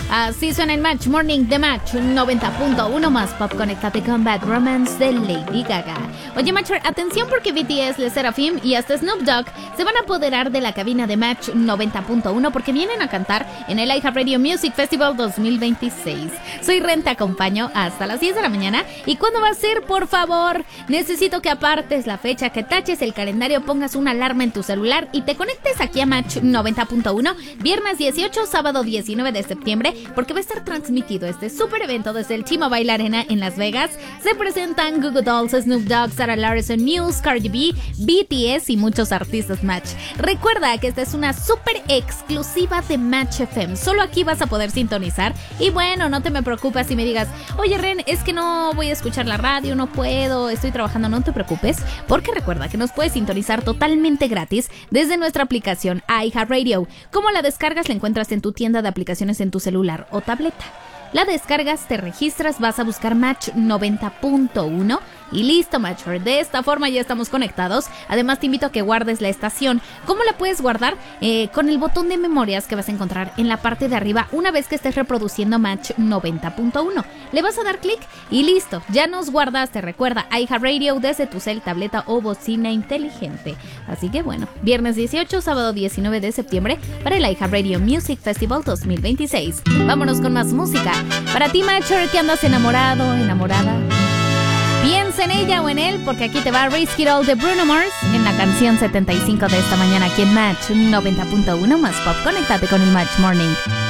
Así suena el Match Morning de Match 90.1 más pop. Conéctate con Bad Romance de Lady Gaga. Oye, Matcher, atención porque BTS, LE SSERAFIM y hasta Snoop Dogg se van a apoderar de la cabina de Match 90.1 porque vienen a cantar en el iHeartRadio Music Festival 2026. Soy Ren, te acompaño hasta las 10 de la mañana. ¿Y cuándo va a ser? Por favor, necesito que apartes la fecha, que taches el calendario, pongas una alarma en tu celular y te conectes aquí a Match 90.1 viernes 18, sábado 19 de septiembre, porque va a estar transmitido este super evento desde el T-Mobile Arena en Las Vegas. Se presentan Goo Goo Dolls, Snoop Dogg, Sarah Larson, Muse, Cardi B, BTS y muchos artistas Match. Recuerda que esta es una super exclusiva de Match FM. Solo aquí vas a poder sintonizar. Y bueno, no te me preocupes si me digas, oye Ren, es que no voy a escuchar la radio, no puedo, estoy trabajando. No te preocupes, porque recuerda que nos puedes sintonizar totalmente gratis desde nuestra aplicación iHeartRadio. ¿Cómo la descargas? La encuentras en tu tienda de aplicaciones en tu celular o tableta. La descargas, te registras, vas a buscar Match 90.1 y listo, Matcher. De esta forma ya estamos conectados. Además te invito a que guardes la estación. ¿Cómo la puedes guardar? Con el botón de memorias que vas a encontrar en la parte de arriba una vez que estés reproduciendo Match 90.1. Le vas a dar clic y listo, ya nos guardaste. Recuerda, iHeartRadio desde tu cel, tableta o bocina inteligente. Así que bueno, viernes 18, sábado 19 de septiembre para el iHeartRadio Music Festival 2026. Vámonos con más música. Para ti, Matcher, que andas enamorado, enamorada, piensa en ella o en él, porque aquí te va Risk It All de Bruno Mars en la canción 75 de esta mañana aquí en Match 90.1 más pop. Conéctate con el Match Morning.